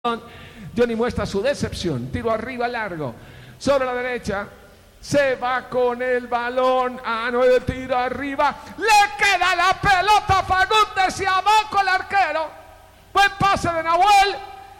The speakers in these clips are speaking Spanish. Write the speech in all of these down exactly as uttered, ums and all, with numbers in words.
Johnny muestra su decepción, tiro arriba largo, sobre la derecha, se va con el balón, ah no, el tiro arriba, le queda la pelota a Fagundes y abajo el arquero, buen pase de Nahuel,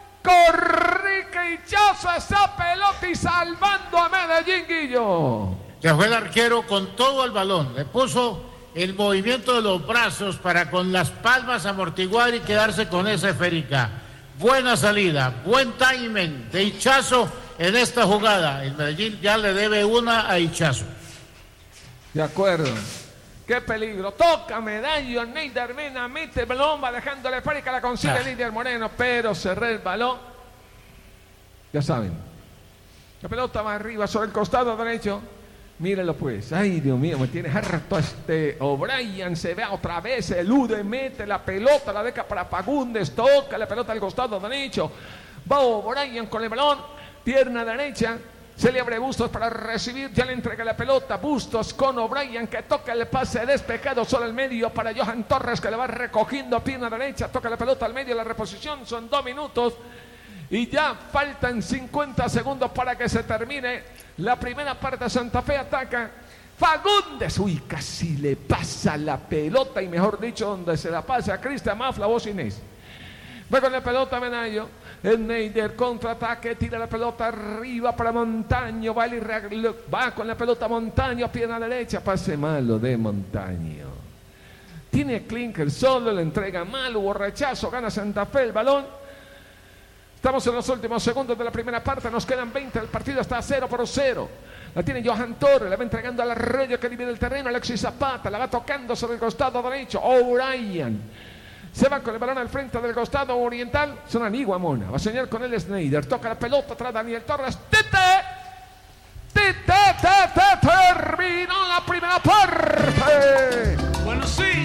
corrique hinchazo esa pelota y salvando a Medellín, Guillo. Se fue el arquero con todo el balón, le puso el movimiento de los brazos para con las palmas amortiguar y quedarse con esa esférica. Buena salida, buen timing de Hichazo en esta jugada. El Medellín ya le debe una a Hichazo. De acuerdo. Qué peligro. Toca Medallo, Neider Mena mete el balón, va dejando la esférica, la consigue ah. Neider Moreno, pero se resbaló. Ya saben. La pelota va arriba sobre el costado derecho. Míralo pues, ay Dios mío, me tiene harto este O'Brien, se ve otra vez, elude, mete la pelota, la deja para Fagundes, toca la pelota al costado derecho, va O'Brien con el balón, pierna derecha, se le abre Bustos para recibir, ya le entrega la pelota, Bustos con O'Brien que toca el pase despejado solo al medio para Johan Torres que le va recogiendo pierna derecha, toca la pelota al medio, la reposición son dos minutos. Y ya faltan cincuenta segundos para que se termine la primera parte. Santa Fe ataca. Fagundes, uy, casi le pasa la pelota. Y mejor dicho, donde se la pasa a Cristian Mafla, vos Inés. Va con la pelota Medallo. El Neider contraataque, tira la pelota arriba para Montaño. Va, el, va con la pelota Montaño, pierna derecha. Pase malo de Montaño. Tiene Klinker solo, le entrega mal. Hubo rechazo, gana Santa Fe el balón. Estamos en los últimos segundos de la primera parte, nos quedan veinte, el partido está cero por cero. La tiene Johan Torres, la va entregando al Arroyo que divide el terreno, Alexis Zapata, la va tocando sobre el costado derecho, O'Brien. Se va con el balón al frente del costado oriental, son Anigua Mona, va a señalar con el Snyder, toca la pelota atrás Daniel Torres, ¡Tete! ¡Tete, tete! Terminó la primera parte. Bueno, sí,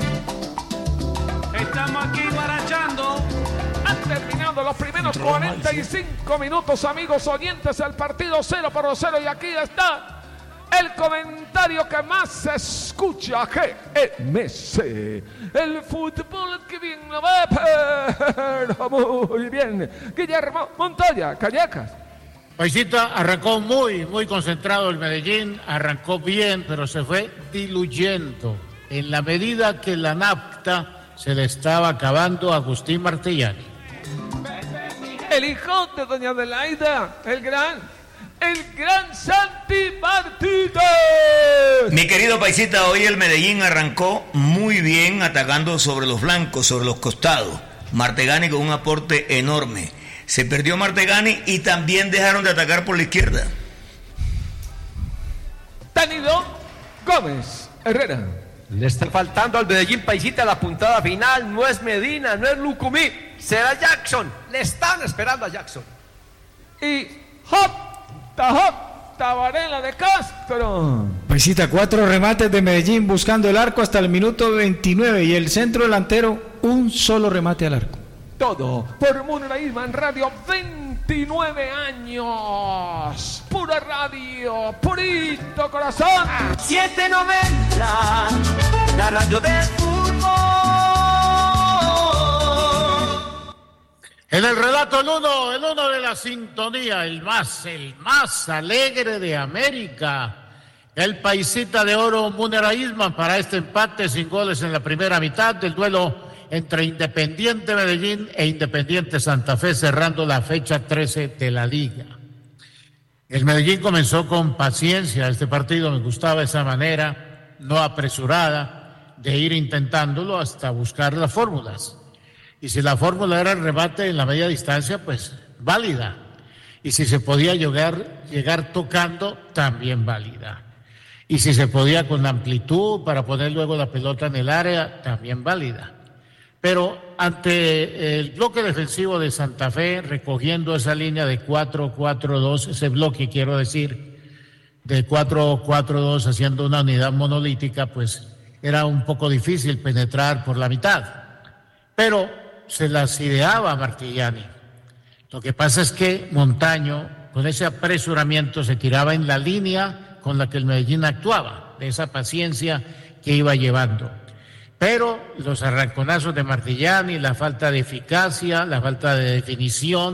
estamos aquí barachando. Han terminado los primeros cuarenta y cinco minutos, amigos oyentes, el partido cero por cero y aquí está el comentario que más se escucha, G M C. El fútbol que bien lo ve, pero muy bien. Guillermo Montoya, Callecas. Paisita, arrancó muy, muy concentrado el Medellín, arrancó bien, pero se fue diluyendo en la medida que la nafta se le estaba acabando a Agustín Martellani. El hijo de doña Adelaida, el gran, el gran Santi Martínez. Mi querido paisita, hoy el Medellín arrancó muy bien atacando sobre los flancos, sobre los costados. Martegani con un aporte enorme. Se perdió Martegani y también dejaron de atacar por la izquierda. Danilo Gómez Herrera. Le está faltando al Medellín, paisita, la puntada final. No es Medina, no es Lucumí, será Jackson. Le están esperando a Jackson. Y Jota, Jota Varela de Castro. Paisita, cuatro remates de Medellín buscando el arco hasta el minuto veintinueve. Y el centro delantero, un solo remate al arco. Todo por Munera Isman Radio, veintinueve años. Pura radio, purito corazón. setecientos noventa, la radio del fútbol. En el relato el uno, el uno de la sintonía, el más, el más alegre de América. El paisita de oro Munera Isman para este empate sin goles en la primera mitad del duelo entre Independiente Medellín e Independiente Santa Fe, cerrando la fecha trece de la Liga. El Medellín comenzó con paciencia este partido, me gustaba esa manera, no apresurada, de ir intentándolo hasta buscar las fórmulas. Y si la fórmula era el remate en la media distancia, pues válida. Y si se podía llegar, llegar tocando, también válida. Y si se podía con amplitud para poner luego la pelota en el área, también válida. Pero ante el bloque defensivo de Santa Fe, recogiendo esa línea de cuatro cuatro dos, ese bloque quiero decir, de cuatro cuatro dos haciendo una unidad monolítica, pues era un poco difícil penetrar por la mitad. Pero se las ideaba Martellani. Lo que pasa es que Montaño, con ese apresuramiento, se tiraba en la línea con la que el Medellín actuaba, de esa paciencia que iba llevando. pero los arranconazos de Martillani, la falta de eficacia, la falta de definición,